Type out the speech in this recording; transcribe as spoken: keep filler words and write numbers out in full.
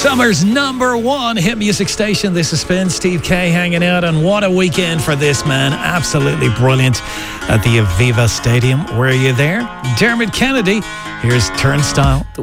Summer's number one hit music station. This is Spin. Steve K hanging out, and what a weekend for this man. Absolutely brilliant at the Aviva Stadium. Were you there? Dermot Kennedy. Here's Turnstile.